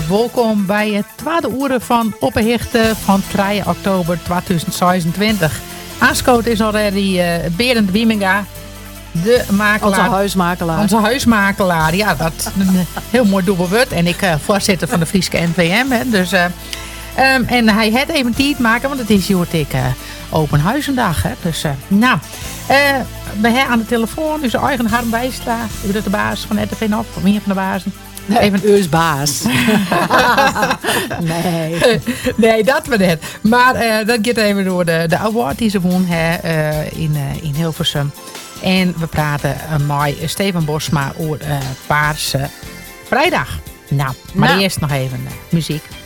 welkom bij het tweede uur van Opperhichte van 3 oktober 2026. Aanscoot is alreeds Berend Wieminga, de makelaar. Onze huismakelaar. Ja, dat is een heel mooi dubbelwoord. En ik voorzitter van de Friese NVM. Hè, dus, en hij had even tijd maken, want het is hier open huizendag. Hè, dus, we hebben aan de telefoon onze eigen Harm Wijstra. U bent de baas van RTV Nop, of meer van de bazen. Even uw baas. Nee, dat we net. Maar dat gaat even door de award die ze won in Hilversum. En we praten met Steven Bosma over Paarse Vrijdag. Nou, maar eerst nog even muziek.